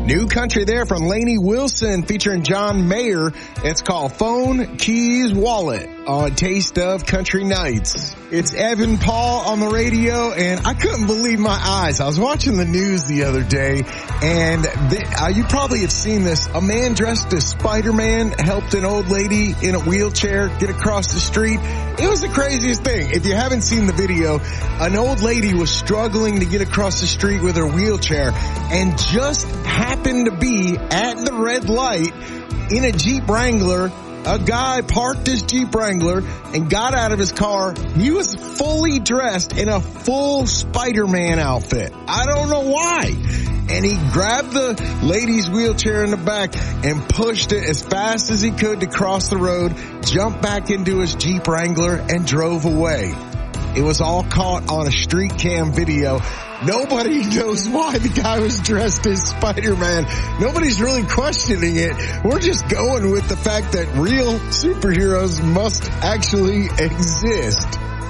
New country there from Lainey Wilson featuring John Mayer. It's called Phone, Keys, Wallet on Taste of Country Nights. It's Evan Paul on the radio, and I couldn't believe my eyes. I was watching the news the other day, and you probably have seen this. A man dressed as Spider-Man helped an old lady in a wheelchair get across the street. It was the craziest thing. If you haven't seen the video, an old lady was struggling to get across the street with her wheelchair and just happened to be at the red light in a Jeep Wrangler. A guy parked his Jeep Wrangler and got out of his car. He was fully dressed in a full Spider-Man outfit. I don't know why. And he grabbed the lady's wheelchair in the back and pushed it as fast as he could to cross the road, jumped back into his Jeep Wrangler, and drove away. It was all caught on a street cam video. Nobody knows why the guy was dressed as Spider-Man. Nobody's really questioning it. We're just going with the fact that real superheroes must actually exist.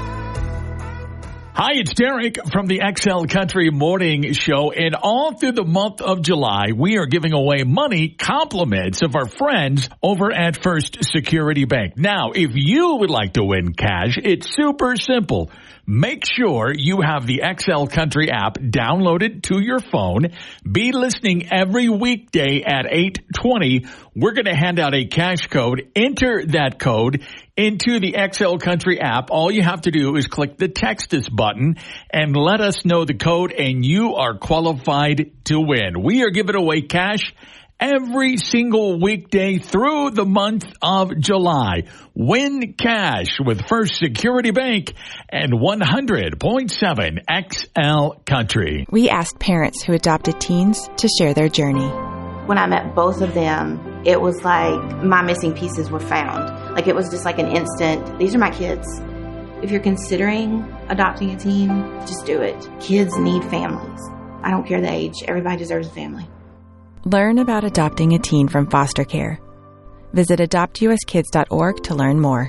Hi, it's Derek from the XL Country Morning Show, and all through the month of July, we are giving away money compliments of our friends over at First Security Bank. Now, if you would like to win cash, it's super simple. Make sure you have the XL Country app downloaded to your phone. Be listening every weekday at 8:20. We're going to hand out a cash code. Enter that code into the XL Country app. All you have to do is click the Text Us button and let us know the code, and you are qualified to win. We are giving away cash every single weekday through the month of July. Win cash with First Security Bank and 100.7 XL Country. We asked parents who adopted teens to share their journey. When I met both of them, it was like my missing pieces were found. Like it was just like an instant, these are my kids. If you're considering adopting a teen, just do it. Kids need families. I don't care the age. Everybody deserves a family. Learn about adopting a teen from foster care. Visit adoptuskids.org to learn more.